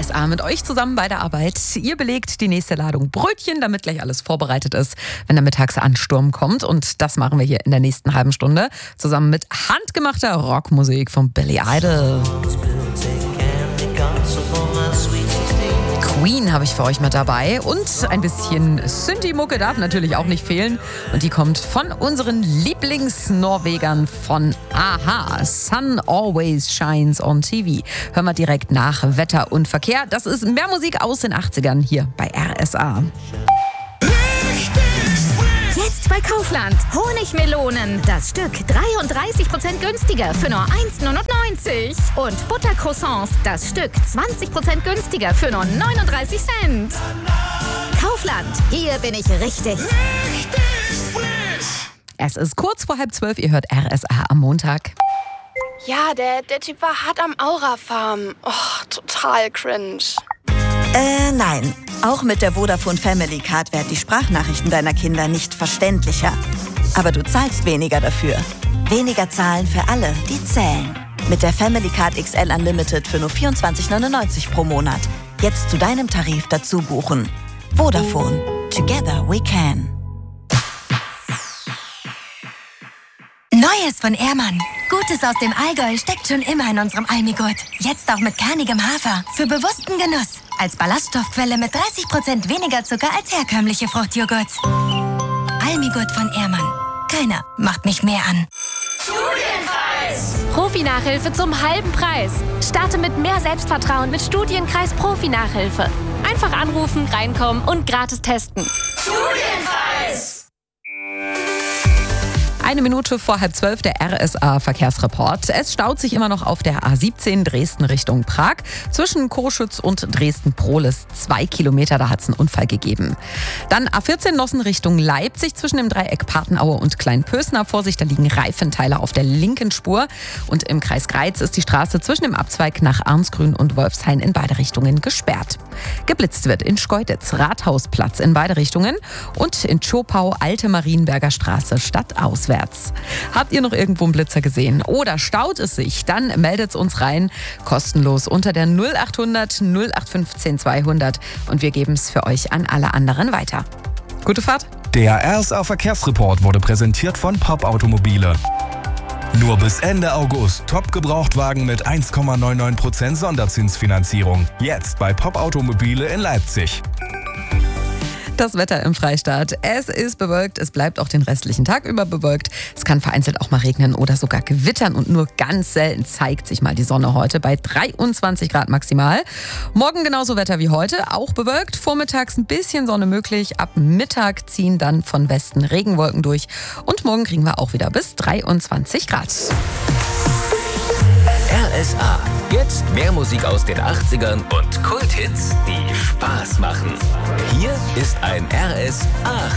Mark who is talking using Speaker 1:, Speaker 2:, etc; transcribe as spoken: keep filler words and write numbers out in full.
Speaker 1: S A mit euch zusammen bei der Arbeit. Ihr belegt die nächste Ladung Brötchen, damit gleich alles vorbereitet ist, wenn der Mittagsansturm kommt. Und das machen wir hier in der nächsten halben Stunde zusammen mit handgemachter Rockmusik von Billy Idol. Queen habe ich für euch mit dabei und ein bisschen Synthi-Mucke darf natürlich auch nicht fehlen. Und die kommt von unseren Lieblingsnorwegern von a-ha. Sun Always Shines on T V. Hören wir direkt nach Wetter und Verkehr. Das ist mehr Musik aus den achtzigern hier bei R S A.
Speaker 2: Jetzt bei Kaufland. Honigmelonen. Das Stück dreiunddreißig Prozent günstiger für nur eins Komma neunundneunzig. Und Buttercroissants. Das Stück zwanzig Prozent günstiger für nur neununddreißig Cent. Kaufland. Hier bin ich richtig.
Speaker 3: Richtig frisch.
Speaker 1: Es ist kurz vor halb zwölf. Ihr hört R S A am Montag.
Speaker 4: Ja, der, der Typ war hart am Aura-Farm. Oh, total cringe.
Speaker 5: Äh, nein. Auch mit der Vodafone Family Card werden die Sprachnachrichten deiner Kinder nicht verständlicher. Aber du zahlst weniger dafür. Weniger zahlen für alle, die zählen. Mit der Family Card X L Unlimited für nur vierundzwanzig neunundneunzig pro Monat. Jetzt zu deinem Tarif dazu buchen. Vodafone. Together we can.
Speaker 6: Neues von Ehrmann. Gutes aus dem Allgäu steckt schon immer in unserem Almigurt. Jetzt auch mit kernigem Hafer. Für bewussten Genuss. Als Ballaststoffquelle mit dreißig Prozent weniger Zucker als herkömmliche Fruchtjoghurts. Almigurt von Ehrmann. Keiner macht mich mehr an.
Speaker 2: Studienkreis. Profi-Nachhilfe zum halben Preis. Starte mit mehr Selbstvertrauen mit Studienkreis Profi-Nachhilfe. Einfach anrufen, reinkommen und gratis testen.
Speaker 3: Studienkreis.
Speaker 1: Eine Minute vor halb zwölf der R S A-Verkehrsreport. Es staut sich immer noch auf der A siebzehn Dresden Richtung Prag. Zwischen Coschütz und Dresden-Prohlis zwei Kilometer, da hat es einen Unfall gegeben. Dann A vierzehn Nossen Richtung Leipzig zwischen dem Dreieck Patenaue und Kleinpösner. Vorsicht, da liegen Reifenteile auf der linken Spur. Und im Kreis Greiz ist die Straße zwischen dem Abzweig nach Arnsgrün und Wolfshain in beide Richtungen gesperrt. Geblitzt wird in Schkeuditz, Rathausplatz in beide Richtungen und in Tschopau, Alte Marienberger Straße stadtauswärts. Habt ihr noch irgendwo einen Blitzer gesehen oder staut es sich? Dann meldet uns rein, kostenlos unter der null acht hundert null acht fünfzehn zweihundert und wir geben es für euch an alle anderen weiter. Gute Fahrt!
Speaker 7: Der R S A-Verkehrsreport wurde präsentiert von Pop Automobile. Nur bis Ende August Top-Gebrauchtwagen mit eins Komma neunundneunzig Prozent Sonderzinsfinanzierung. Jetzt bei Pop Automobile in Leipzig.
Speaker 1: Das Wetter im Freistaat. Es ist bewölkt, es bleibt auch den restlichen Tag über bewölkt. Es kann vereinzelt auch mal regnen oder sogar gewittern und nur ganz selten zeigt sich mal die Sonne heute bei dreiundzwanzig Grad maximal. Morgen genauso Wetter wie heute, auch bewölkt. Vormittags ein bisschen Sonne möglich. Ab Mittag ziehen dann von Westen Regenwolken durch. Und morgen kriegen wir auch wieder bis dreiundzwanzig Grad.
Speaker 8: R S A. Jetzt mehr Musik aus den achtzigern und Kulthits, die Spaß machen. Hier ist ein R S A.